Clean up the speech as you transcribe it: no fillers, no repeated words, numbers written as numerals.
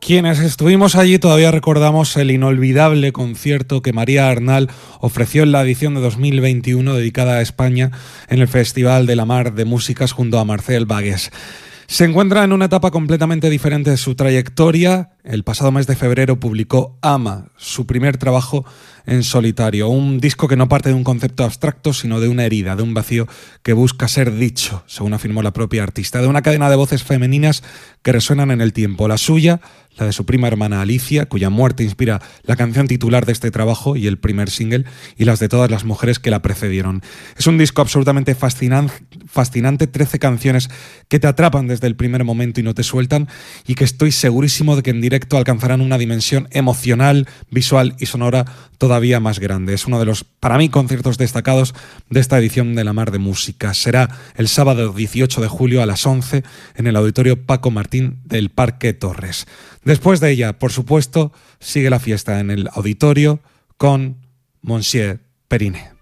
Quienes estuvimos allí todavía recordamos el inolvidable concierto que María Arnal ofreció en la edición de 2021 dedicada a España en el Festival de la Mar de Músicas junto a Marcel Bagués. Se encuentra en una etapa completamente diferente de su trayectoria. El pasado mes de febrero publicó Ama, su primer trabajo en solitario, un disco que no parte de un concepto abstracto, sino de una herida, de un vacío que busca ser dicho, según afirmó la propia artista, de una cadena de voces femeninas que resuenan en el tiempo, la suya, la de su prima hermana Alicia, cuya muerte inspira la canción titular de este trabajo y el primer single, y las de todas las mujeres que la precedieron. Es un disco absolutamente fascinante, 13 canciones que te atrapan desde el primer momento y no te sueltan, y que estoy segurísimo de que en directo alcanzarán una dimensión emocional, visual y sonora todavía más grande. Es uno de los, para mí, conciertos destacados de esta edición de La Mar de Música. Será el sábado 18 de julio a las 11 en el Auditorio Paco Martín del Parque Torres. Después de ella, por supuesto, sigue la fiesta en el auditorio con Monsieur Periné.